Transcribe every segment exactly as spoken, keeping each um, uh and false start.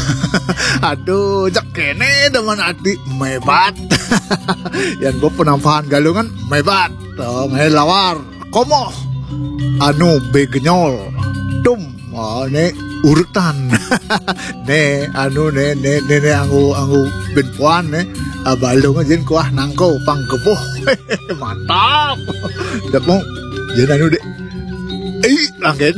Aduh, jak kene demen ati mebat. Yang gue penampahan galungan mebat. Oh, lawar. Komo. Anu begenyol. Dum. Oh, ne urutan. ne anu ne ne ne, ne anggu anggu benpuan ne. Abalung aja kuah nangko pangkebuh. Mantap. Dak mau jadi anu deh. Eh, langit.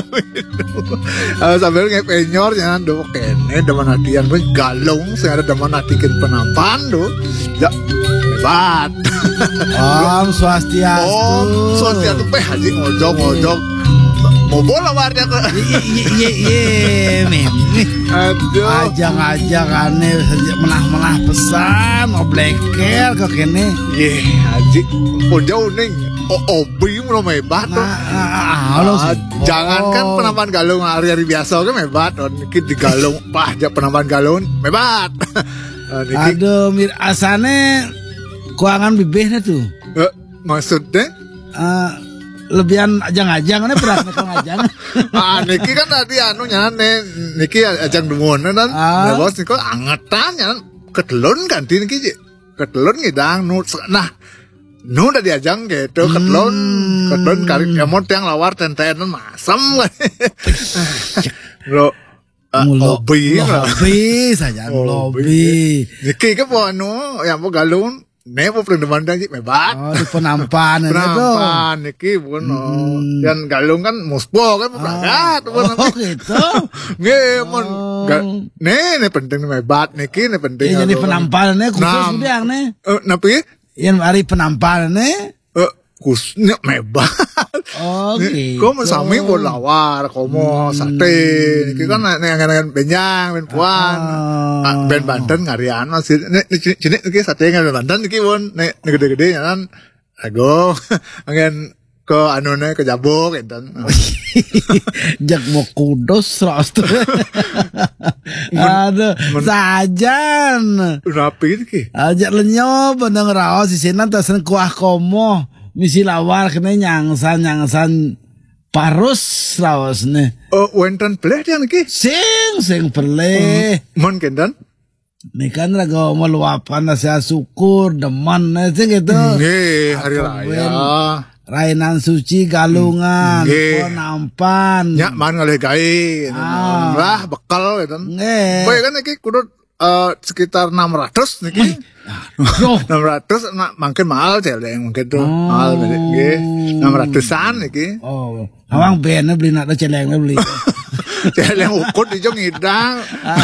Sambil ngepenyor jangan do kene demen hatian pun galung sing ada demen hatikan penampan do. Ya hebat. Om Swastiastu. Om Swastiastu pe haji ngojok-ngojok. Mau bola warnya ke. Iya iya iya mem. Aduh. Ajak-ajak aneh menah-menah pesan mau bleker ke kene. Ye, haji pun jauh ning. Oh, obi belum hebat tuh. Nah, jangankan oh. Penampan galung hari-hari biasa kan hebat. Niki di galung, pah aja penampan galung hebat. Aduh, mir asane kuangan bibihnya tuh. Eh, maksudnya? Uh, lebihan ajang-ajang nih berat nih ajang. Ah, niki kan tadi anu nyane, niki ajang demun kan. Nah, bos niko angetan nyan ketelun ganti niki ketelun ngidang nu nah nu udah diajang gitu ketelun hmm. ketelun kari emot yang lawar tenten masam lo lobi lobi saja lobi niki ke po anu yang po galung ne po pendeman dan mebat oh di penampan penampan niki pun hmm. yang galung kan musbo kan berangkat oh gitu nge mon ne ne penting mebat niki ne penting ya jadi penampan ne khusus udah ne napi yang hari penampan ne eh khususnya mebat oh gitu kau sami pun lawar komo sate niki kan nengan-nengan benyang ben puan ben Banten ngarian masih nek cini niki sate ngan Banten niki pun nek gede-gede kan ago ngan ke anune ke jabok enten jak mau kudos ras tuh aduh sajan rapi iki ajak lenyo benang raos di sini tasen kuah komo misi lawar kena nyangsan nyangsan parus raos nih oh wenten peleh dia niki sing sing peleh mon kendan nih kan raga meluapkan nasihat syukur deman sing gitu nih hari raya Rainan suci galungan nggih penampan nya man ngalih gawe ah. lah bekal gitu nggih bae kan iki kudu uh, sekitar enam ratus niki enam ratus nak makin mahal celeng mungkin tuh oh. Mahal nggih enam ratusan niki oh awang ben beli nak celeng beli celeng ukut ijo ngidang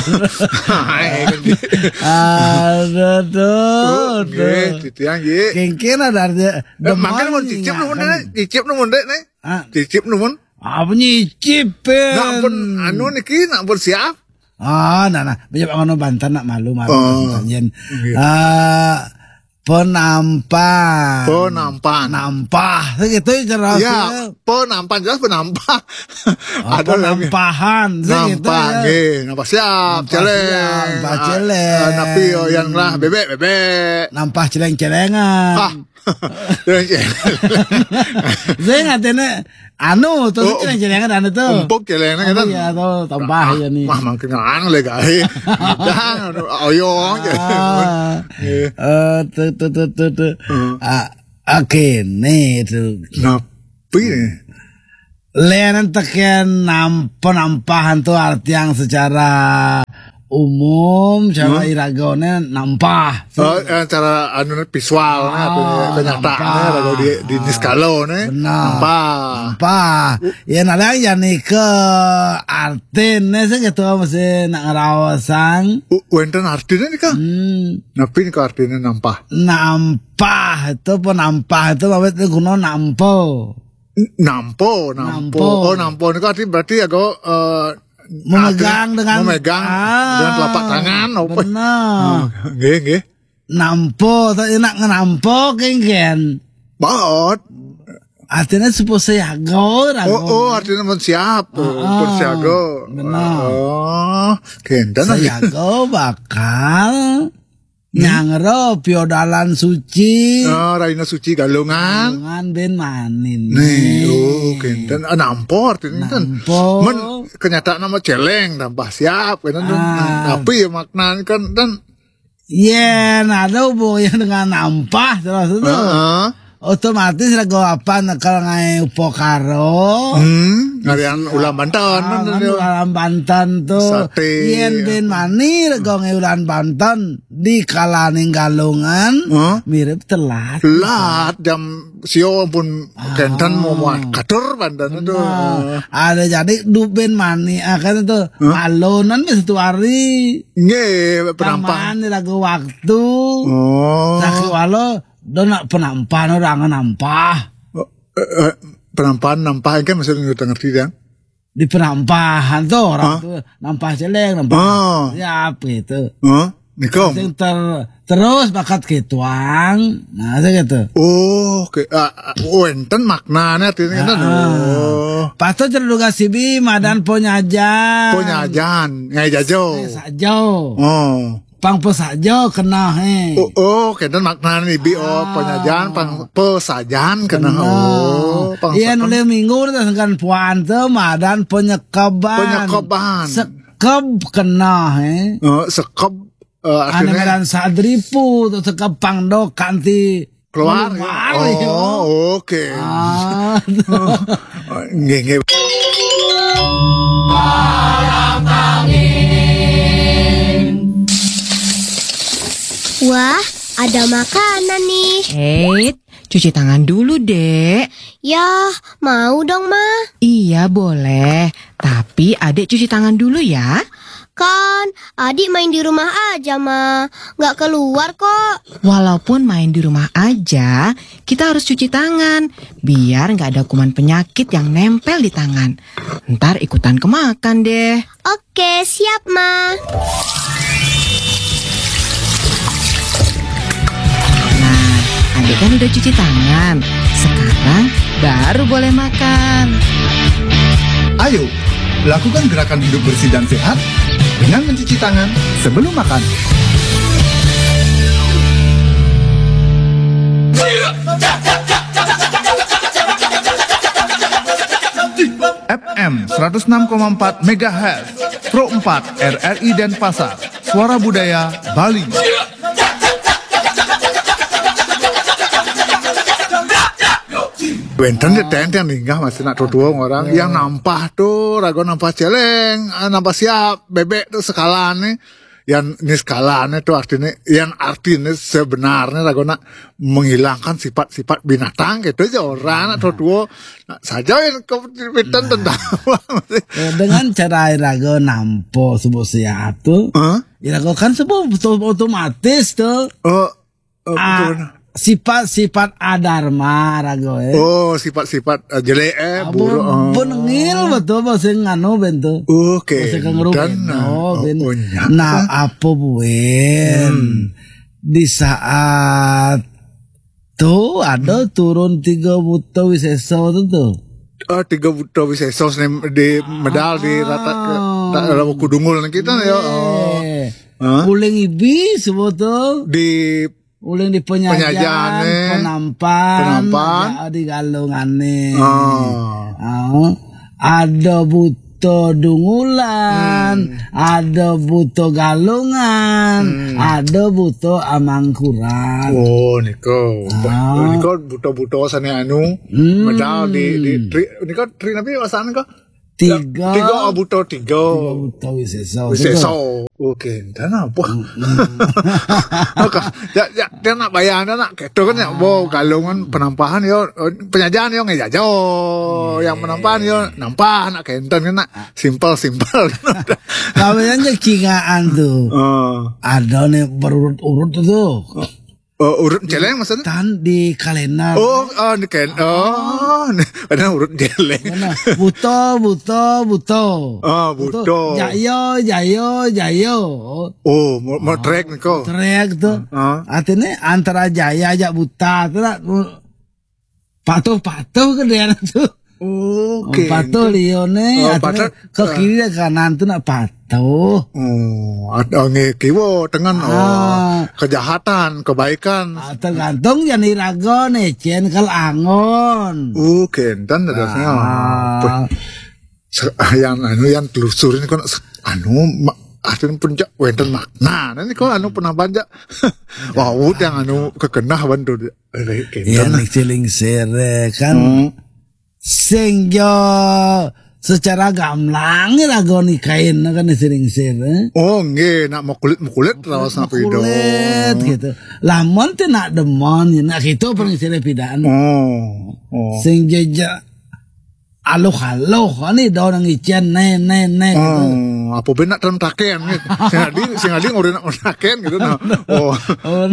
aduh tuh nggih titiang nggih kengken ada makan mau cicip nu mun cicip nu mun nek cicip nu mun apa nyicip nak pun anu niki nak pun siap ah nah nah banyak ngono Banten nak malu malu yen ah penampan penampan nampah gitu jelas ya penampan jelas penampah oh, ada penampahan nampah nggih nampah siap celeng nampah celeng napi yang lah bebek bebek nampah celeng-celengan ah celeng saya ngatene anu tuh oh, celeng-celengan anu tuh empuk celengna kan ya tuh tambah ya nih mah mangke ngang le gawe dan oyong eh tuh tuh tuh tuh tuh ah oke nih tuh napi lenan tekan nampahan tuh arti yang secara umum cara hmm? iragone nampah oh cara anu visual nah oh, kenyataannya rago di di skalo ne nampah nampah ya nala ya nih ke artine sing gitu mesti nak ngarawasan wenten artine nih kan hmm. napi ke artine nampah nampah itu penampah itu apa itu guna nampo nampo nampo oh nampo ini arti berarti ya go uh, memegang dengan memegang ah, dengan telapak tangan apa benar nggih nggih nampo tak enak ngampo kengken baot artinya supaya siaga oh oh artinya men siap oh bersiaga benar oh kenten siaga bakal Nyangro piodalan suci. Oh, Raina Suci Galungan. Galungan ben manin. Nih, oh, kenten nampo artinya kan. Nampo. Men kenyataan nama celeng nambah siap kan. Ah. Tapi ya maknanya kan dan Iya, yeah, ada hubungannya dengan nampah terus itu. Heeh. Otomatis lagu apa kalau ngai upokaro. Hmm, ngarian ulam Banten. Ah, kan ulam Banten tuh. Sate. Yen ben mani lagu ngai ulam Banten di kalaning Galungan. Huh? Mirip telat. Telat jam sio pun kenten mau muat katur Banten itu. Nah, ada jadi du ben mani akan itu malonan bisa satu hari. Nge penampang. Taman lagu waktu. Oh. Sakit walau dona penampan orang nampah. Oh, eh, eh, penampahan nampah kan masih ngerti kan? Di penampahan tuh orang Hah? tuh nampah celeng, nampah Oh. siap gitu. Hah? Nikom. Sing ter, terus bakat kituang, nah saya gitu. Oh, oke. Ah, oh, enten maknanya artinya kan. Oh. Pasto cerduga sibi madan ponyajan. Ponyajan, ngai jajo. Eh, sajo. Oh. Pang pesajo kena he. Oh, oh, kenten maknanya ibi oh ponyajan, pang pesajan kena. Oh, pang Iya nulis minggu itu kan puan tuh madan penyekaban. Penyekaban. Sekep kena he. Oh, sekep uh, Ane artinya medan sadripu tuh sekep pangdo kanti keluar. keluar, Ya? yo. Oh, oke. Ah, Oh, nge nge. Wah, ada makanan nih. Eh, cuci tangan dulu, Dek. Ya, mau dong, Ma. Iya, boleh. Tapi Adek cuci tangan dulu ya. Kan, adik main di rumah aja, Ma. Nggak keluar kok. Walaupun main di rumah aja, kita harus cuci tangan. Biar nggak ada kuman penyakit yang nempel di tangan. Ntar ikutan kemakan deh. Oke, siap, Ma. Nah, Adek kan udah cuci tangan. Sekarang baru boleh makan. Ayo, lakukan gerakan hidup bersih dan sehat dengan mencuci tangan sebelum makan. F M seratus enam koma empat megahertz, Pro empat R R I Denpasar, Suara Budaya Bali. Wenten de tenten ninggah masih nak dua orang yang nampah tuh rago nampah celeng, ah, nampah siap bebek tuh skalane. Yang ini skalane tuh artinya yang artinya sebenarnya rago nak menghilangkan sifat-sifat binatang gitu aja orang atau dua nah, saja yang kompeten tentang Eh, dengan cara irago nampo sebuah siap tuh. Hah? Irago kan sebuah betul otomatis tuh. Oh, oh, Ah, betul. sifat-sifat adharma rago eh. Oh, sifat-sifat uh, jelek eh, buruk. Oh. Benengil betul bahasa nganu bentuk. Oke. Bahasa kanguru Dan, beno, oh, ben. oh, nyata. Nah, apa buen? Di saat tuh ada turun tiga buta wiseso tuh tuh. Oh, tiga buta wisesos di medal di rata ke tak ada kudungul kita ya. Oh. Eh, Hah? Uling ibi semua tuh. Di Uling di penyajan, Penyajan, eh. penampan, Penampan. ada di galungane. oh. Oh, ada buto dungulan, ada buto galungan, ada buto amangkuran. Oh, niko. Ah. Niko buto-buto sana anu Hmm. medal di di tri niko tri nabi wasan ko. Tiga. Tiga oh, buto tiga. Buto wiseso. Wiseso. Oke, dan apa? Oke, ya ya dia nak bayar nak gitu kan ya, bo galungan penampahan yo penyajan yo ngejajo, yang penampahan yo nampah nak kenten kan nak simple simple. Kawinan aja kingaan tuh. Oh, Ada nih berurut-urut tuh. oh, urut celeng maksudnya? Tan di kalender. Oh, oh, ini kan, oh, ada urut jeleng. Mana? Buto, buto, buto. Oh, buto. Jayo, jayo, jayo. Oh, mau, mau trek nih kok. Teriak tuh. Ah. Artinya antara jaya aja buta tuh lah. Patuh-patuh ke daerah tuh. Oke. Pato lione Oh, atau pato. ke kiri dan kanan tuh nak pato. Oh, ada nge kiwo dengan oh, Ah. kejahatan, kebaikan. Ah, tergantung yang irago necen kal angon. Uh, kentan ada Ah. yang anu yang telusurin kan anu ma- artinya puncak wenten makna. Nanti kok anu pernah baca. Wah, yang anu kekenah bantu. Ya Kentan. nih ciling sere kan. Hmm. Sing yo secara gamblang irago nikahin kan sering sere. Oh, nge, nak mau kulit mau kulit rawas nak pido. Kulit gitu. Lamun teh nak demon ya nak gitu pergi sere pidaan. Oh, oh. Sing jejak aloh-aloh ani daun ngicen ne ne ne gitu. Oh, apa benar dalam taken gitu. Sing adi sing adi ngori nak taken gitu nah. Oh. Oh,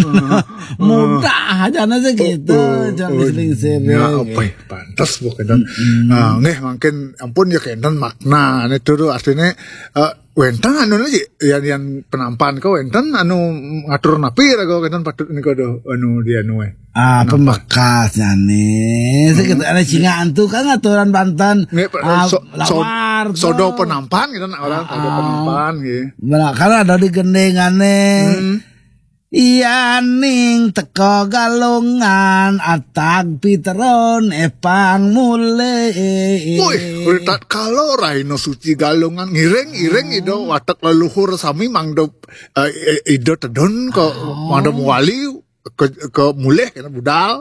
mudah aja nasi gitu, jangan sering sering. Ya, apa ya, pantas bukan. Nah, nih mungkin ampun ya kendan makna. Ini tuh artinya eh wentang anu aja yang yang penampan kau wentang anu ngatur napi lah kau kendan patut ini kau do anu dia anu eh. Ah, pembekasnya nih. Sekitar ada cingaan tuh kan aturan Banten. Nih, Ah, so, so, lawar tuh. sodo penampan gitu nah orang sodo penampan gitu. Benar, karena ada di gendengane. Hmm. Iya ning teko galungan atag pitron epang mule. Wih, udah kalau Raino Suci Galungan ngireng-ireng ido watak leluhur sami mangdo uh, ido tedon ke mangdo muali ke ke mulih kena budal.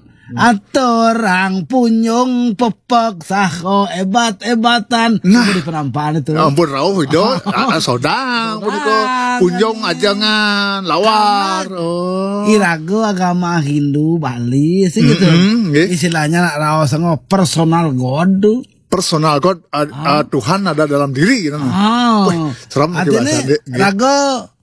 Atorang punyung pepek saho ebat-ebatan. Nah. Itu di penampakan itu. Ampun rauh ido ah, sodang puniko punjong ajangan lawar. Oh. Irago agama Hindu Bali sih gitu. Mhm, nggih. Istilahnya nak raos ngo personal god. Personal God uh, uh, Tuhan ada dalam diri gitu. Oh. Wih, seram nih Artinya bahasa, Dek. rago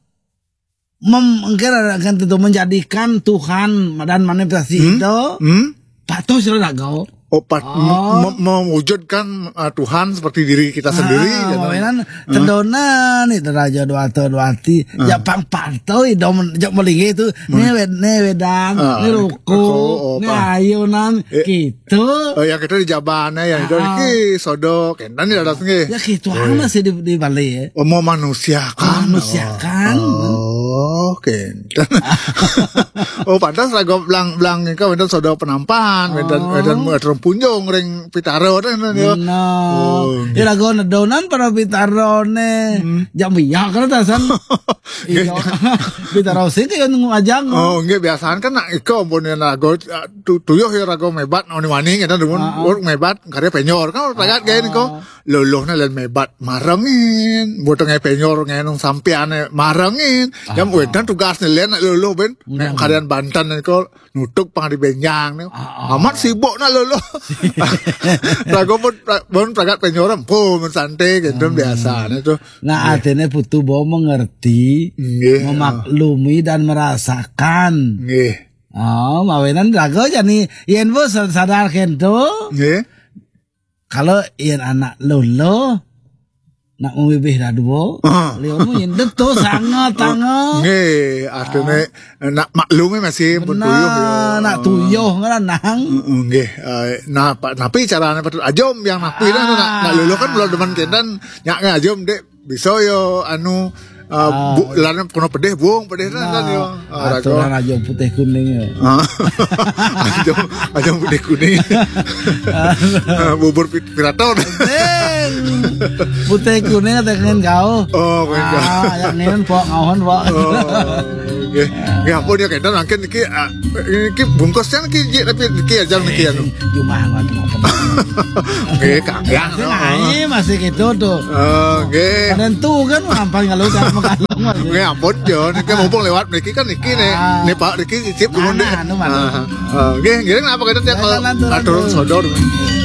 mem mungkin akan tentu menjadikan Tuhan dan manifestasi itu Hmm? patuh sih rago. Oh, pat- Oh. mem- mewujudkan uh, Tuhan seperti diri kita sendiri. Ah, gitu. Mainan tendonan itu raja dua atau dua ti. Ya pang pato itu jak melingi itu. Nih wed nih wedang, Ah, nih ruku, oh, nih apa? ayunan Eh. gitu. Oh, ya kita di Jabana ya itu Ah. iki sodok kendan ya datang Ya gitu aja sih di di Bali ya. Oh, mau manusia kan? Manusia kan. Oh, kendan. Oh, pantas rago belang belang kau itu sodok penampan, medan medan medan punjong ring pitaro kan ya. No, Oh, ira go na donan para pitarone. Jam biya kan tasan. Iyo. Pitaro sih kayo nung ajang. Oh, nggak biasaan kan nak iko pun yang rago uh, tu- tuyuh ya rago mebat oni wani kita demun work mebat karya penyor kan ragat gaya niko luluh na len mebat marangin buat ngai penyor ngai nung sampiane marangin jam wedan tugas len nak luluh ben nek karyan Banten niko nutuk pang di benjang nih amat sibuk nak luluh rago pun pun ragat penyor pun santai gitu biasa itu Nah, artinya butuh bawa mengerti, nggih memaklumi dan merasakan. nggih Oh, mawenan rago jadi yen bos sadar kento. nggih Kalau yen anak lolo nak membibih dadu, Ah. lihat mu yen deto sangat sangat. Nggih, artinya nak maklumi masih pun tuyuh ya. Nah, nak tuyuh ngeranang. Heeh, nggih. Eh, Nah, pa- napi carane patut ajom yang napi dah nak nak lulu kan belum demen kendan nyak ngajom dek bisa yo anu eh, bu lan kono pedeh buang pedeh kan kan yo. Ah, rago. Aturan aja putih kuning ya. Ah. Ajom ajom putih kuning. Bubur pit- piraton. Deng, putih kuning atau kengen kau. Oh, kengen kau. Ah, yang nengen pok ngawon pok. Oh, nggih. Nggih ampun ya kendan mungkin iki ah, iki bungkusnya iki Ji, tapi iki aja iki anu. Cuma nggak apa Nggih, kakek. Ngai masih gitu tuh. Oh, nggih. Kadang tuh kan ngapain kalau udah mengalung aja. Nggih ampun yo niki mumpung lewat mriki kan niki nih. Ah. Nih Pak niki sip Mana, deh. anu, mana? Ah, ah. Nggih, nggih kenapa kita tiap Jalan, jalan, atur jalan. sodor.